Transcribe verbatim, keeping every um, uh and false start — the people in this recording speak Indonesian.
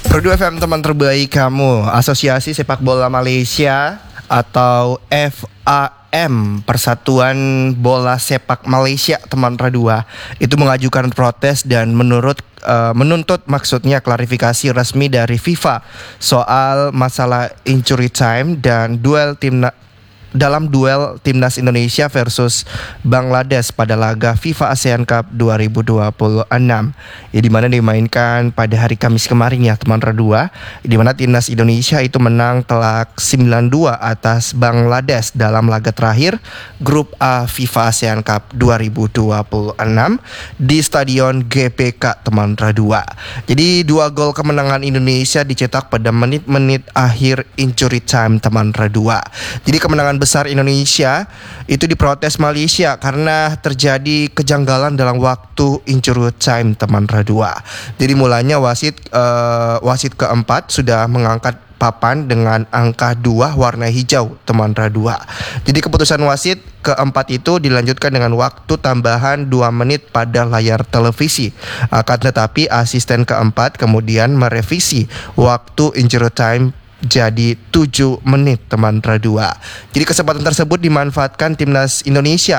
Pro dua F M, teman terbaik kamu. Asosiasi Sepak Bola Malaysia atau F A M, Persatuan Bola Sepak Malaysia, teman Radua, itu mengajukan protes dan menurut uh, menuntut maksudnya klarifikasi resmi dari FIFA soal masalah injury time dan duel timnas dalam duel timnas Indonesia versus Bangladesh pada laga FIFA ASEAN Cup dua ribu dua puluh enam, ya, di mana dimainkan pada hari Kamis kemarin ya teman Radua, di mana timnas Indonesia itu menang telak sembilan dua atas Bangladesh dalam laga terakhir grup A FIFA ASEAN Cup dua ribu dua puluh enam di Stadion G B K teman Radua. Jadi dua gol kemenangan Indonesia dicetak pada menit-menit akhir injury time teman Radua. Jadi kemenangan besar Indonesia itu diprotes Malaysia karena terjadi kejanggalan dalam waktu injury time teman Radua. Jadi mulanya wasit uh, wasit keempat sudah mengangkat papan dengan angka dua warna hijau teman Radua. Jadi keputusan wasit keempat itu dilanjutkan dengan waktu tambahan dua menit pada layar televisi. Akan tetapi asisten keempat kemudian merevisi waktu injury time jadi tujuh menit teman Radua. Jadi kesempatan tersebut dimanfaatkan timnas Indonesia